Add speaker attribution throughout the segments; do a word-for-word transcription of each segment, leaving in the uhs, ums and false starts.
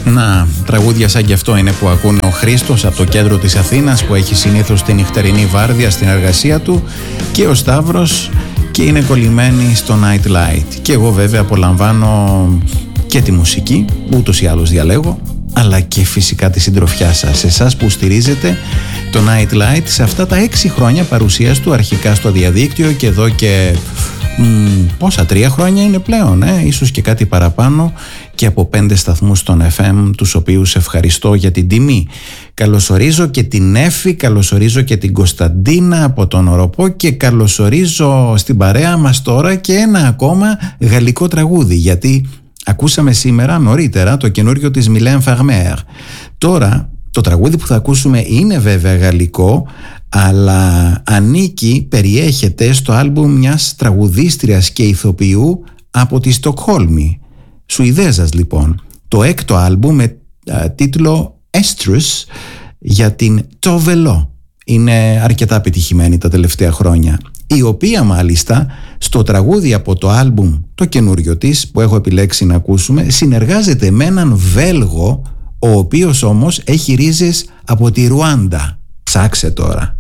Speaker 1: Να, τραγούδια σαν κι αυτό είναι που ακούνε ο Χρήστος από το κέντρο της Αθήνας, που έχει συνήθως τη νυχτερινή βάρδια στην εργασία του, και ο Σταύρος, και είναι κολλημένοι στο Night Light. Και εγώ βέβαια απολαμβάνω και τη μουσική, ούτως ή άλλως διαλέγω, αλλά και φυσικά τη συντροφιά σας, εσάς που στηρίζετε το Night Light σε αυτά τα έξι χρόνια παρουσίας του, αρχικά στο διαδίκτυο και εδώ και μ, πόσα, τρία χρόνια είναι πλέον, ε? ίσως και κάτι παραπάνω, και από πέντε σταθμούς στον εφ εμ, τους οποίους ευχαριστώ για την τιμή. Καλωσορίζω και την Έφη, καλωσορίζω και την Κωνσταντίνα από τον Οροπό, και καλωσορίζω στην παρέα μας τώρα και ένα ακόμα γαλλικό τραγούδι, γιατί ακούσαμε σήμερα νωρίτερα το καινούριο της Mylène Farmer. Τώρα το τραγούδι που θα ακούσουμε είναι βέβαια γαλλικό, αλλά ανήκει, περιέχεται στο άλμπουμ μιας τραγουδίστριας και ηθοποιού από τη Στοκχόλμη, Σουηδέζας λοιπόν. Το έκτο άλμπουμ με α, τίτλο Estrus για την Tovelo. Είναι αρκετά επιτυχημένη τα τελευταία χρόνια, η οποία μάλιστα στο τραγούδι από το άλμπουμ το καινούριο της που έχω επιλέξει να ακούσουμε συνεργάζεται με έναν Βέλγο, ο οποίος όμως έχει ρίζες από τη Ρουάντα. Ψάξε τώρα.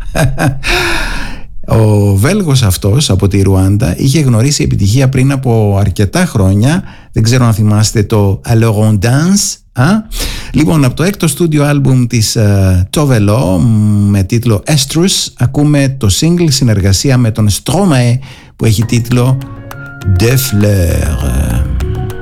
Speaker 1: Ο Βέλγος αυτός από τη Ρουάντα είχε γνωρίσει επιτυχία πριν από αρκετά χρόνια. Δεν ξέρω αν θυμάστε το Alors on dance. Α? Λοιπόν, από το έκτο στούντιο άλμπουμ της uh, Tovelo με τίτλο Estrus ακούμε το single συνεργασία με τον Stromae που έχει τίτλο De Fleurs.